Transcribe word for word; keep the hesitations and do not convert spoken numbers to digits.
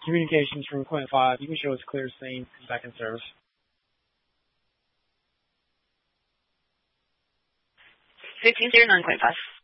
communications from Quint five. You can show us clear scene back in service. fifteen zero nine, Quint five.